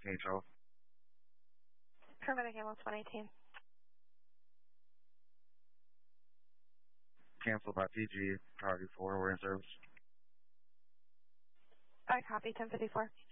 St. Charles. Paramedic ambulance 118. Cancel by PG, priority 4, we're in service. I copy 1054.